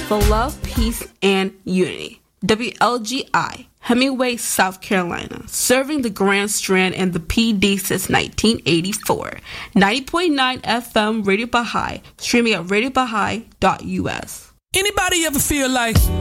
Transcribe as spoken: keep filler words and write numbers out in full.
for love, peace, and unity. W L G I, Hemingway, South Carolina, serving the Grand Strand and the P D since nineteen eighty-four. ninety point nine F M Radio Baha'i, streaming at radio baha'i dot u s. Anybody ever feel like